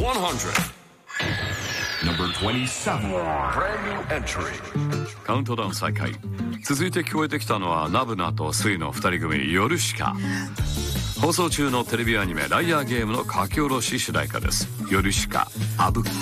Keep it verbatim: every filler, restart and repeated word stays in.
Number twenty-seven. Brand new entry. カウントダウン再開。続いて聞こえてきたのはナブナとスイのふたり組ヨルシカ。放送中のテレビアニメライアーゲームの書き下ろし主題歌です。ヨルシカ、アブック。